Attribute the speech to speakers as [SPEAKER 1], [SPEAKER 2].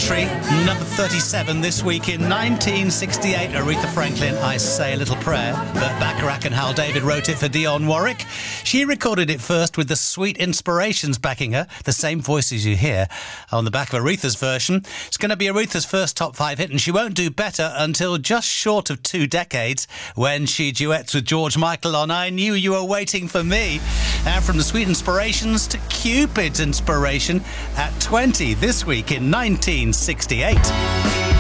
[SPEAKER 1] entry, number 37 this week in 1968. Aretha Franklin, I Say a Little Prayer. Burt Bacharach and Hal David wrote it for Dionne Warwick. She recorded it first with the Sweet Inspirations backing her, the same voices you hear on the back of Aretha's version. It's going to be Aretha's first top 5 hit, and she won't do better until just short of 2 decades when she duets with George Michael on I Knew You Were Waiting for Me. And from the Sweet Inspirations to Cupid's Inspiration at 20 this week in 1968.